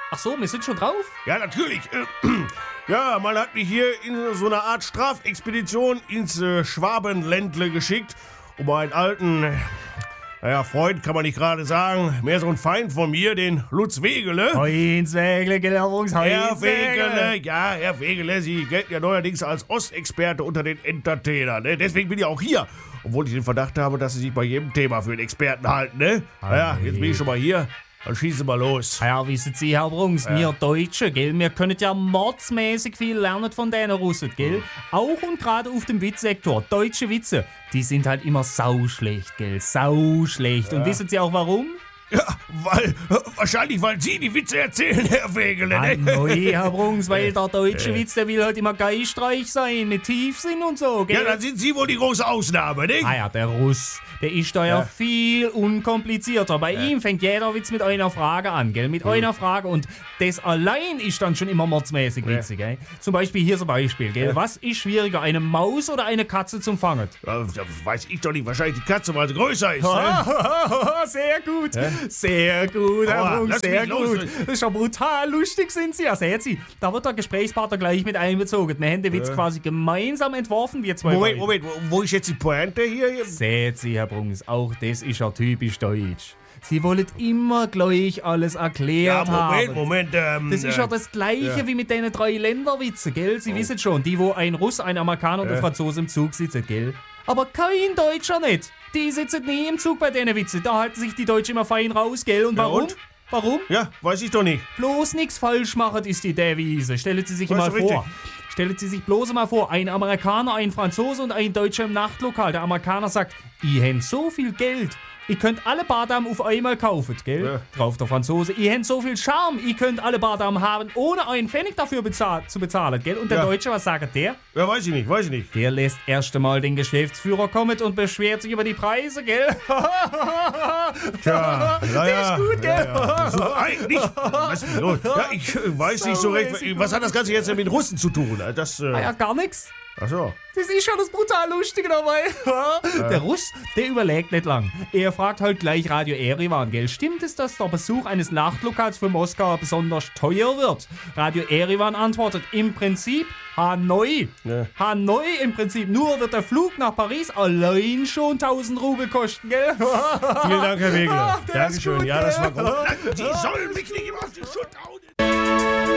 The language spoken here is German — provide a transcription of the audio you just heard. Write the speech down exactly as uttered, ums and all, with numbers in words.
Ach so, wir sind schon drauf? Ja, natürlich. Äh, ja, man hat mich hier in so einer Art Strafexpedition ins äh, Schwabenländle geschickt, um einen alten, äh, naja, Freund kann man nicht gerade sagen, mehr so ein Feind von mir, den Lutz Wegele. Heinz Wegele, gell, Herr Rungs, Herr Wegele, ja, Herr Wegele, Sie gelten ja neuerdings als Ostexperte unter den Entertainern, ne? Deswegen bin ich auch hier. Obwohl ich den Verdacht habe, dass Sie sich bei jedem Thema für einen Experten halten, ne? Naja, jetzt bin ich schon mal hier. Dann schießen wir los. Ja, wissen Sie, Herr Brungs, ja. wir Deutsche, gell, wir können ja mordsmäßig viel lernen von denen Russen, gell? Auch und gerade auf dem Witzsektor. Deutsche Witze, die sind halt immer sauschlecht, gell? Sauschlecht. Ja. Und wissen Sie auch warum? Ja, weil, wahrscheinlich, weil Sie die Witze erzählen, Herr Wegele. Ah, nee, Herr Brungs, weil der deutsche Witz, der will halt immer geistreich sein, mit Tiefsinn und so, gell? Ja, dann sind Sie wohl die große Ausnahme, nicht? Ah ja, der Russ, der ist da ja, ja viel unkomplizierter. Bei ja. ihm fängt jeder Witz mit einer Frage an, gell? Mit hm. einer Frage und das allein ist dann schon immer mordsmäßig witzig, ja. gell? Zum Beispiel hier so Beispiel, gell? Ja. Was ist schwieriger, eine Maus oder eine Katze zum Fangen? Ja, das weiß ich doch nicht, wahrscheinlich die Katze, weil sie größer ist, ne? Sehr gut. Ja. Sehr gut, Herr Brunks, oh, sehr gut. Los. Das ist ja brutal lustig, sind Sie. Ja, sehen Sie, da wird der Gesprächspartner gleich mit einbezogen. Wir haben den Witz ja. quasi gemeinsam entworfen, wir zwei. Moment, Moment, wo ist jetzt die Pointe hier? Sehen Sie, Herr Brunks, auch das ist ja typisch deutsch. Sie wollen immer gleich alles erklärt ja, Moment, haben. Moment, ähm, Das ist ja das Gleiche ja. wie mit den drei Länderwitzen, gell? Sie oh. wissen schon, die, wo ein Russ, ein Amerikaner und ein Franzose im Zug sitzen, gell? Aber kein Deutscher nicht. Die sitzen nie im Zug bei denen Witzen. Da halten sich die Deutschen immer fein raus, gell? Und warum? Ja, und? Warum? Ja, weiß ich doch nicht. Bloß nichts falsch machen ist die Devise. Stellen Sie sich mal vor. Stellen Sie sich bloß mal vor, ein Amerikaner, ein Franzose und ein Deutscher im Nachtlokal. Der Amerikaner sagt, ihr habt so viel Geld. Ihr könnt alle Bardamen auf einmal kaufen, gell? Ja. Drauf der Franzose. Ihr habt so viel Charme, ihr könnt alle Bardamen haben, ohne einen Pfennig dafür bezahl- zu bezahlen, gell? Und der ja. Deutsche, was sagt der? Ja, weiß ich nicht, weiß ich nicht. Der lässt erst einmal den Geschäftsführer kommen und beschwert sich über die Preise, gell? Tja, das ja, ist gut, gell? Ja, ja. So, eigentlich, was ist los? Ja, ich weiß nicht so recht, was hat das Ganze jetzt mit Russen zu tun? Das, äh ah ja, gar nichts. Ach so. Das ist schon das brutal Lustige dabei. Ja. Der Russ, der überlegt nicht lang. Er fragt halt gleich Radio Erivan, gell? Stimmt es, dass der Besuch eines Nachtlokals für Moskau besonders teuer wird? Radio Erivan antwortet, im Prinzip Hanoi. Ja. Hanoi im Prinzip. Nur wird der Flug nach Paris allein schon tausend Rubel kosten, gell? Vielen Dank, Herr Wegele. Ah, Dankeschön. Gut, ja, das war gut. Die sollen mich nicht immer auf die Schuld aus.